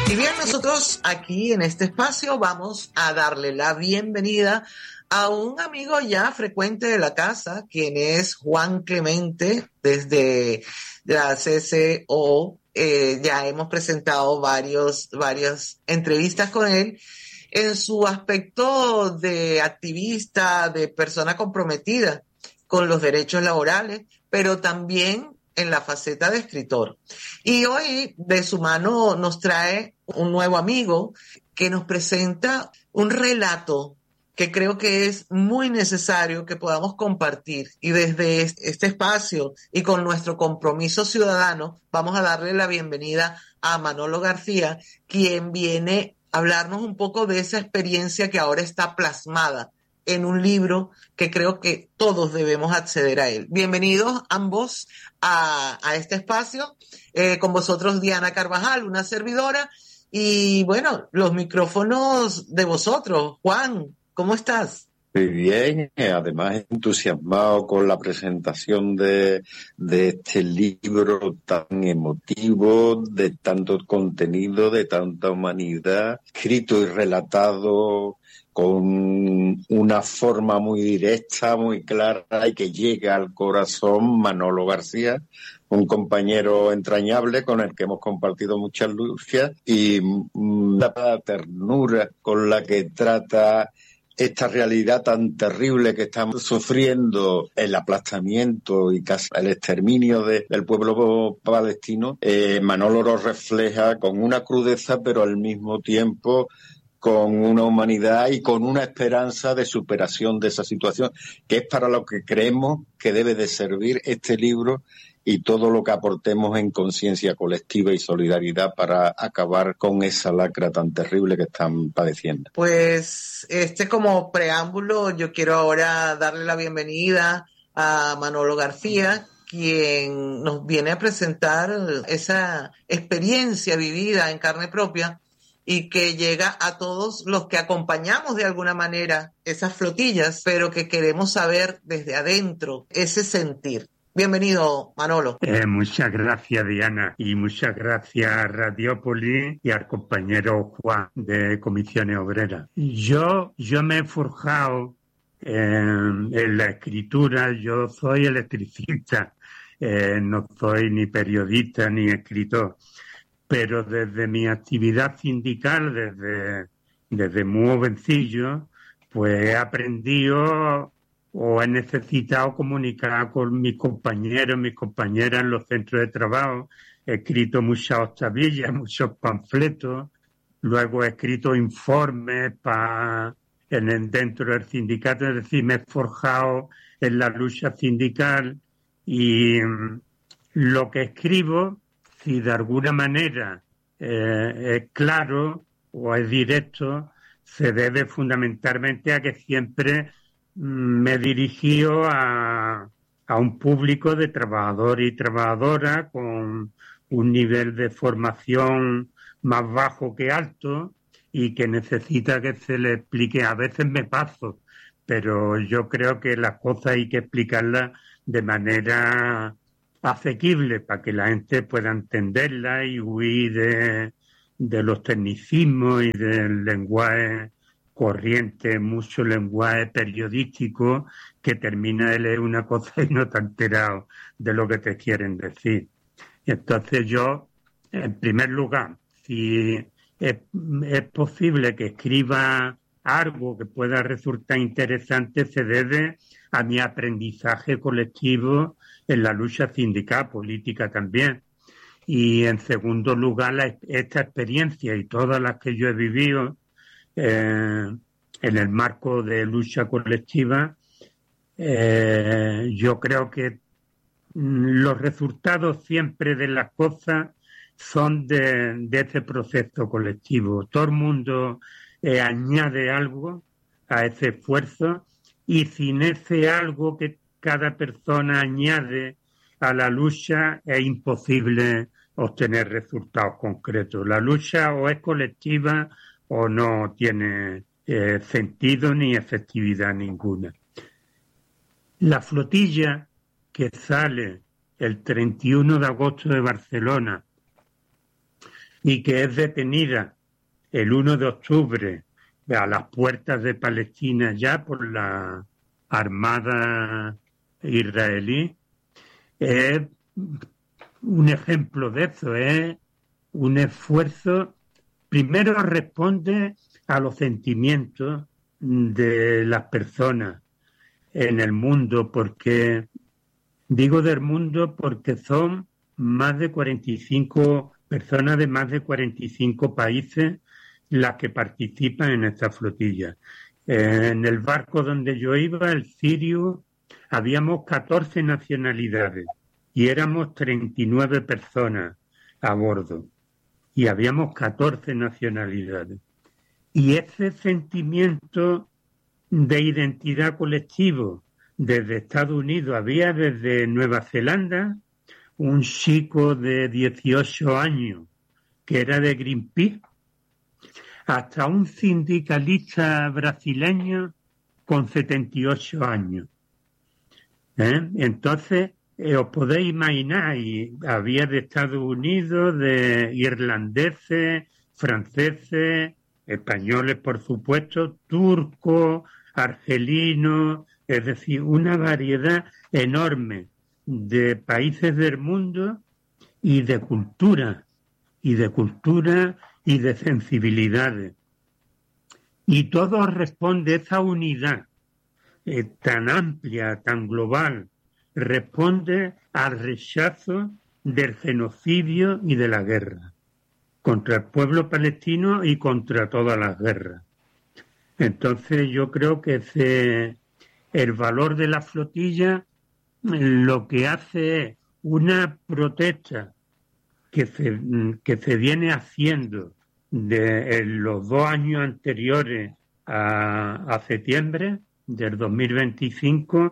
Y bien, nosotros aquí en este espacio vamos a darle la bienvenida a un amigo ya frecuente de la casa, quien es Juan Clemente, desde la CCO. Ya hemos presentado varias entrevistas con él en su aspecto de activista, de persona comprometida con los derechos laborales, pero también en la faceta de escritor. Y hoy de su mano nos trae un nuevo amigo que nos presenta un relato que creo que es muy necesario que podamos compartir. Y desde este espacio y con nuestro compromiso ciudadano, vamos a darle la bienvenida a Manolo García, quien viene a hablarnos un poco de esa experiencia que ahora está plasmada en un libro que creo que todos debemos acceder a él. Bienvenidos ambos a este espacio. Con vosotros Diana Carvajal, una servidora, y bueno, los micrófonos de vosotros. Juan, ¿cómo estás? Muy bien, además entusiasmado con la presentación de este libro tan emotivo, de tanto contenido, de tanta humanidad, escrito y relatado con una forma muy directa, muy clara y que llega al corazón. Manolo García, un compañero entrañable con el que hemos compartido muchas luchas, y la ternura con la que trata esta realidad tan terrible que estamos sufriendo, el aplastamiento y casi el exterminio del pueblo palestino. Manolo lo refleja con una crudeza, pero al mismo tiempo con una humanidad y con una esperanza de superación de esa situación, que es para lo que creemos que debe de servir este libro y todo lo que aportemos en conciencia colectiva y solidaridad para acabar con esa lacra tan terrible que están padeciendo. Pues como preámbulo, yo quiero ahora darle la bienvenida a Manolo García, quien nos viene a presentar esa experiencia vivida en carne propia y que llega a todos los que acompañamos de alguna manera esas flotillas, pero que queremos saber desde adentro ese sentir. Bienvenido, Manolo. Muchas gracias, Diana, y muchas gracias a Radiópolis y al compañero Juan de Comisiones Obreras. Yo me he forjado en la escritura. Yo soy electricista, no soy ni periodista ni escritor, pero desde mi actividad sindical, desde muy jovencillo, pues he aprendido o he necesitado comunicar con mis compañeros, mis compañeras en los centros de trabajo. He escrito muchas octavillas, muchos panfletos, luego he escrito informes dentro del sindicato, es decir, me he forjado en la lucha sindical, y lo que escribo, si de alguna manera es claro o es directo, se debe fundamentalmente a que siempre me he dirigido a un público de trabajadores y trabajadoras con un nivel de formación más bajo que alto y que necesita que se le explique. A veces me paso, pero yo creo que las cosas hay que explicarlas de manera asequible para que la gente pueda entenderla y huir de los tecnicismos y del lenguaje corriente, mucho lenguaje periodístico que termina de leer una cosa y no te has enterado de lo que te quieren decir. Y entonces yo, en primer lugar, si es posible que escriba algo que pueda resultar interesante, se debe a mi aprendizaje colectivo en la lucha sindical, política también. Y en segundo lugar, esta experiencia y todas las que yo he vivido en el marco de lucha colectiva, yo creo que los resultados siempre de las cosas son de ese proceso colectivo. Todo el mundo añade algo a ese esfuerzo, y sin ese algo que cada persona añade a la lucha es imposible obtener resultados concretos. La lucha o es colectiva o no tiene sentido ni efectividad ninguna. La flotilla que sale el 31 de agosto de Barcelona y que es detenida el 1 de octubre a las puertas de Palestina ya por la Armada israelí, es un ejemplo de eso, es un esfuerzo. Primero responde a los sentimientos de las personas en el mundo, porque digo del mundo porque son más de 45 personas de más de 45 países las que participan en esta flotilla. En el barco donde yo iba, el Sirius, habíamos 14 nacionalidades y éramos 39 personas a bordo y habíamos 14 nacionalidades. Y ese sentimiento de identidad colectivo desde Estados Unidos, había desde Nueva Zelanda un chico de 18 años que era de Greenpeace, hasta un sindicalista brasileño con 78 años. Entonces, os podéis imaginar, y había de Estados Unidos, de irlandeses, franceses, españoles, por supuesto, turcos, argelinos, es decir, una variedad enorme de países del mundo y de cultura, y de sensibilidades. Y todo responde, esa unidad tan amplia, tan global, responde al rechazo del genocidio y de la guerra, contra el pueblo palestino y contra todas las guerras. Entonces yo creo que el valor de la flotilla lo que hace es una protesta que se viene haciendo en los 2 años anteriores a septiembre del 2025,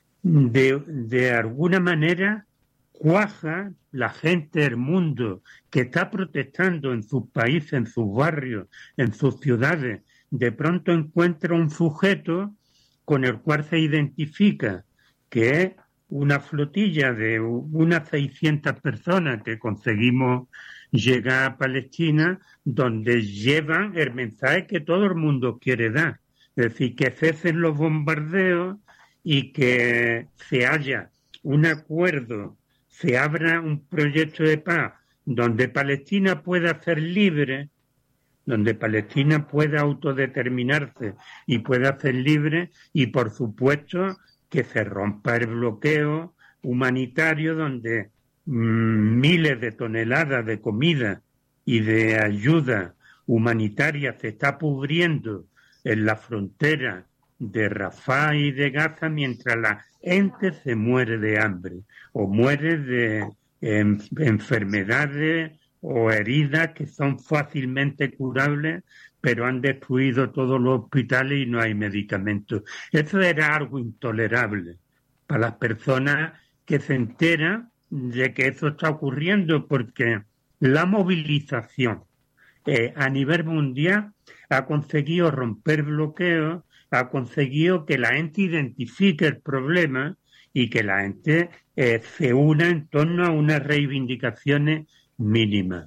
de alguna manera cuaja la gente del mundo que está protestando en sus países, en sus barrios, en sus ciudades. De pronto encuentra un sujeto con el cual se identifica, que es una flotilla de unas 600 personas que conseguimos llegar a Palestina, donde llevan el mensaje que todo el mundo quiere dar, es decir, que cesen los bombardeos y que se haya un acuerdo, se abra un proyecto de paz donde Palestina pueda ser libre, donde Palestina pueda autodeterminarse y pueda ser libre, y por supuesto que se rompa el bloqueo humanitario donde miles de toneladas de comida y de ayuda humanitaria se está pudriendo en la frontera de Rafah y de Gaza, mientras la gente se muere de hambre o muere de enfermedades o heridas que son fácilmente curables, pero han destruido todos los hospitales y no hay medicamentos. Eso era algo intolerable para las personas que se enteran de que eso está ocurriendo, porque la movilización a nivel mundial ha conseguido romper bloqueos, ha conseguido que la gente identifique el problema y que la gente se una en torno a unas reivindicaciones mínimas,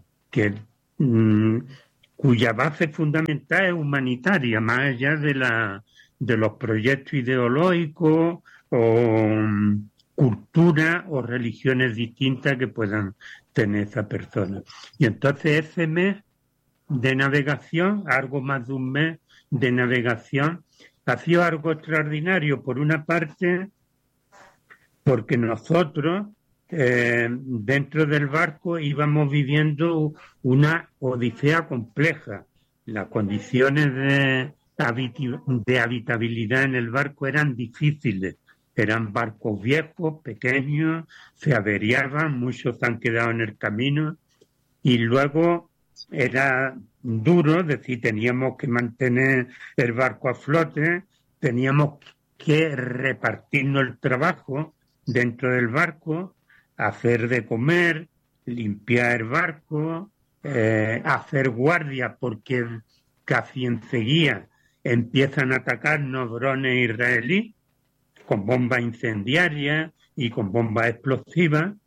cuya base fundamental es humanitaria, más allá de los proyectos ideológicos o culturas o religiones distintas que puedan tener esa persona. Y entonces ese mes de navegación, algo más de un mes de navegación, ha sido algo extraordinario, por una parte, porque nosotros dentro del barco íbamos viviendo una odisea compleja. Las condiciones de habitabilidad en el barco eran difíciles. Eran barcos viejos, pequeños, se averiaban, muchos han quedado en el camino, y luego era duro, es decir, teníamos que mantener el barco a flote, teníamos que repartirnos el trabajo dentro del barco, hacer de comer, limpiar el barco, hacer guardia, porque casi enseguida empiezan a atacarnos drones israelíes con bombas incendiarias y con bombas explosivas,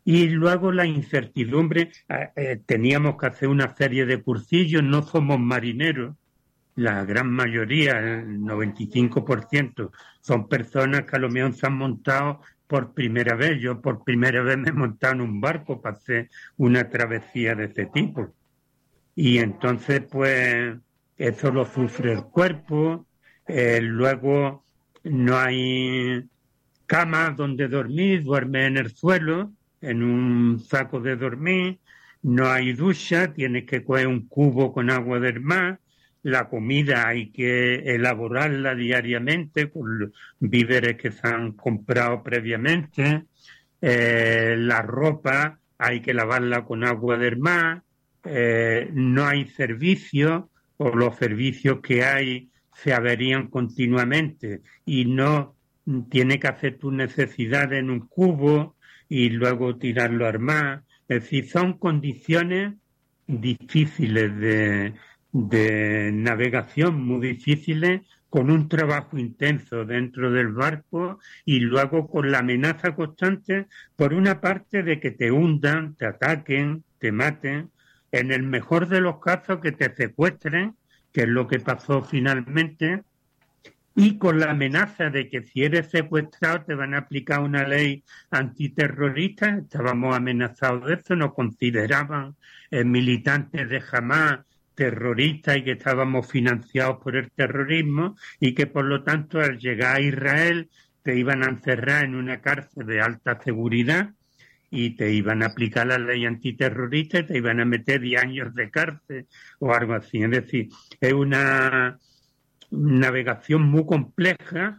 Y luego la incertidumbre, teníamos que hacer una serie de cursillos, no somos marineros, la gran mayoría, el 95%, son personas que a lo mejor se han montado por primera vez. Yo por primera vez me he montado en un barco para hacer una travesía de ese tipo. Y entonces, pues, eso lo sufre el cuerpo. Luego no hay cama donde dormir, duerme en el suelo, en un saco de dormir, no hay ducha, tienes que coger un cubo con agua del mar, la comida hay que elaborarla diariamente con los víveres que se han comprado previamente, la ropa hay que lavarla con agua del mar, no hay servicios, o los servicios que hay se averían continuamente y no tiene que hacer tus necesidades en un cubo y luego tirarlo al mar. Es decir, son condiciones difíciles de navegación, muy difíciles, con un trabajo intenso dentro del barco y luego con la amenaza constante, por una parte, de que te hundan, te ataquen, te maten, en el mejor de los casos que te secuestren, que es lo que pasó finalmente, y con la amenaza de que si eres secuestrado te van a aplicar una ley antiterrorista. Estábamos amenazados de eso, nos consideraban militantes de Hamás, terroristas, y que estábamos financiados por el terrorismo, y que por lo tanto al llegar a Israel te iban a encerrar en una cárcel de alta seguridad y te iban a aplicar la ley antiterrorista y te iban a meter 10 años de cárcel o algo así. Es decir, es una navegación muy compleja,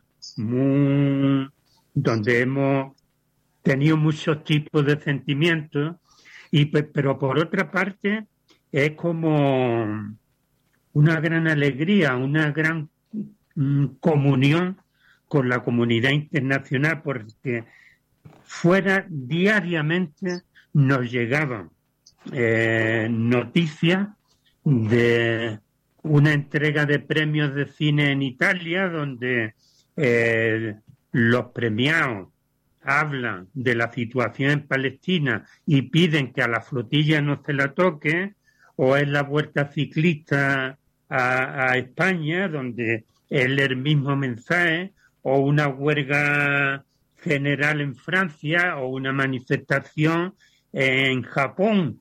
donde hemos tenido muchos tipos de sentimientos, pero por otra parte es como una gran alegría, una gran comunión con la comunidad internacional, porque fuera diariamente nos llegaban noticias de una entrega de premios de cine en Italia, donde los premiados hablan de la situación en Palestina y piden que a la flotilla no se la toque, o es la Vuelta Ciclista a España, donde es el mismo mensaje, o una huelga general en Francia, o una manifestación en Japón.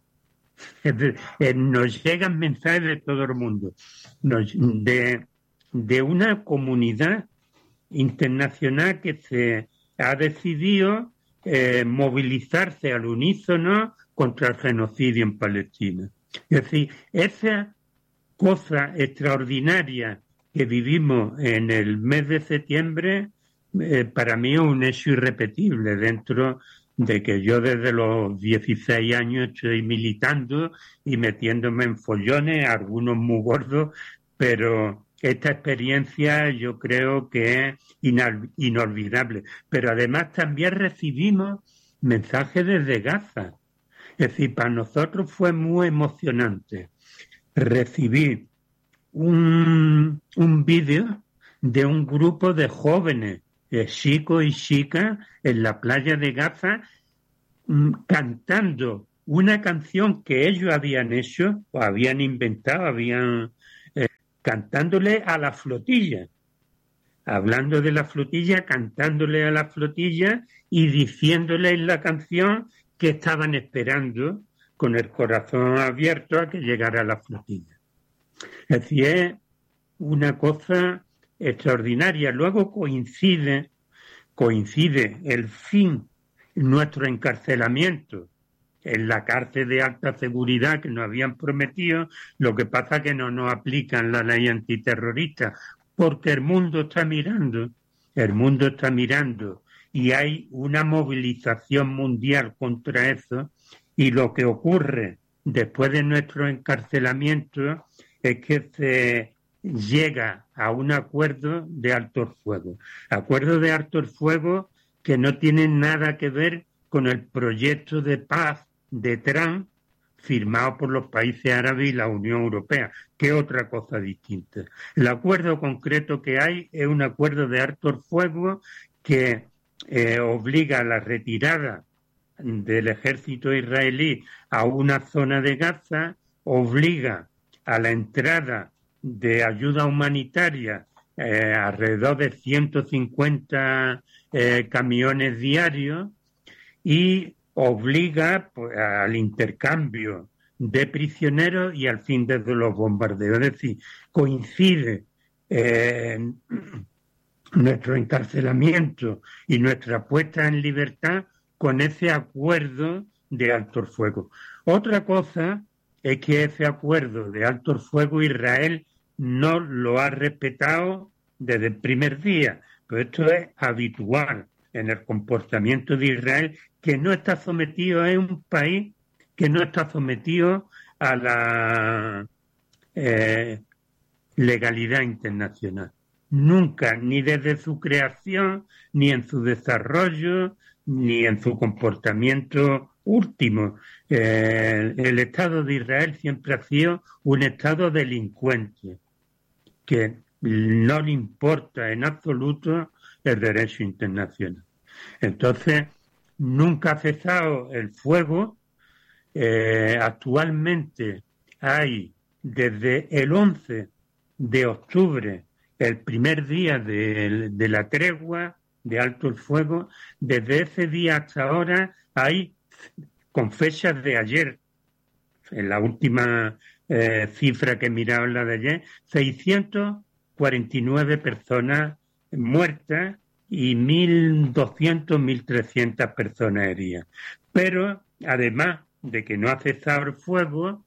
Nos llegan mensajes de todo el mundo, de una comunidad internacional que se ha decidido movilizarse al unísono contra el genocidio en Palestina. Es decir, esa cosa extraordinaria que vivimos en el mes de septiembre, para mí es un hecho irrepetible, dentro de que yo desde los 16 años estoy militando y metiéndome en follones, algunos muy gordos, pero esta experiencia yo creo que es inolvidable. Pero además también recibimos mensajes desde Gaza. Es decir, para nosotros fue muy emocionante recibir un vídeo de un grupo de jóvenes, chicos y chicas, en la playa de Gaza, cantando una canción que ellos habían hecho o habían inventado, cantándole a la flotilla, hablando de la flotilla, cantándole a la flotilla y diciéndole en la canción que estaban esperando con el corazón abierto a que llegara la flotilla. Es decir, es una cosa extraordinaria. Luego coincide el fin, nuestro encarcelamiento en la cárcel de alta seguridad que nos habían prometido. Lo que pasa es que no nos aplican la ley antiterrorista, porque el mundo está mirando y hay una movilización mundial contra eso, y lo que ocurre después de nuestro encarcelamiento es que se llega a un acuerdo de alto el fuego. Acuerdo de alto el fuego que no tiene nada que ver con el proyecto de paz de Trump firmado por los países árabes y la Unión Europea, que es otra cosa distinta. El acuerdo concreto que hay es un acuerdo de alto el fuego que obliga a la retirada del ejército israelí a una zona de Gaza, obliga a la entrada de ayuda humanitaria alrededor de 150 camiones diarios y obliga pues, al intercambio de prisioneros y al fin de los bombardeos. Es decir, coincide nuestro encarcelamiento y nuestra puesta en libertad con ese acuerdo de alto el fuego. Otra cosa es que ese acuerdo de alto el fuego Israel no lo ha respetado desde el primer día, pero esto es habitual en el comportamiento de Israel, que no está sometido, es un país que no está sometido a la legalidad internacional. Nunca, ni desde su creación, ni en su desarrollo, ni en su comportamiento último. El Estado de Israel siempre ha sido un Estado delincuente, que no le importa en absoluto el derecho internacional. Entonces, nunca ha cesado el fuego. Actualmente hay, desde el 11 de octubre, el primer día de la tregua, de alto el fuego, desde ese día hasta ahora hay, con fechas de ayer, en la última cifra que he mirado, la de ayer, 649 personas muertas y 1.200, 1.300 personas heridas. Pero, además de que no ha cesado el fuego,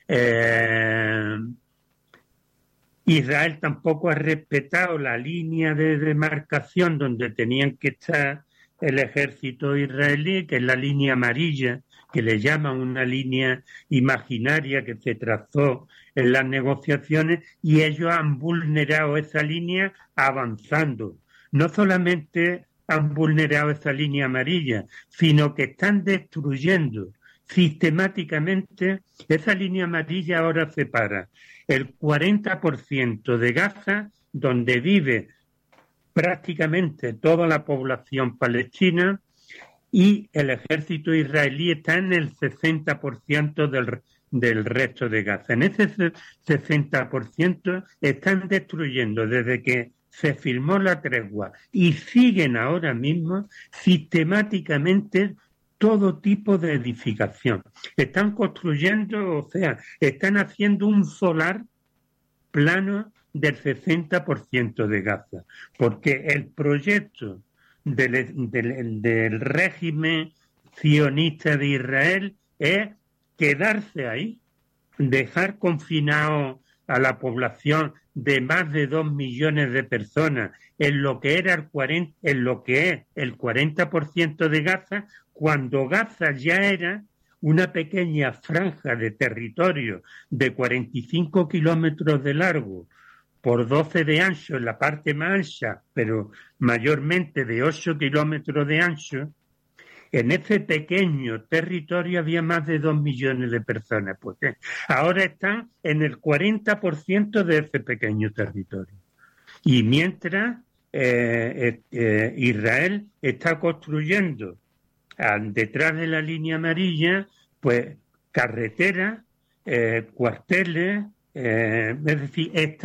Israel tampoco ha respetado la línea de demarcación donde tenían que estar el ejército israelí, que es la línea amarilla, que le llaman una línea imaginaria que se trazó en las negociaciones, y ellos han vulnerado esa línea avanzando. No solamente han vulnerado esa línea amarilla, sino que están destruyendo sistemáticamente. Esa línea amarilla ahora separa el 40% de Gaza, donde vive prácticamente toda la población palestina, y el ejército israelí está en el 60% del resto de Gaza. En ese 60% están destruyendo desde que se firmó la tregua y siguen ahora mismo sistemáticamente todo tipo de edificación. Están construyendo, o sea, están haciendo un solar plano del 60% de Gaza, porque el proyecto del régimen sionista de Israel es quedarse ahí, dejar confinado a la población de más de 2 millones de personas en lo que era en lo que es el 40% de Gaza, cuando Gaza ya era una pequeña franja de territorio de 45 kilómetros de largo por 12 de ancho en la parte más ancha, pero mayormente de 8 kilómetros de ancho. En ese pequeño territorio había más de 2 millones de personas. Pues ahora están en el 40% de ese pequeño territorio. Y mientras Israel está construyendo detrás de la línea amarilla, pues carreteras, cuarteles, es decir, está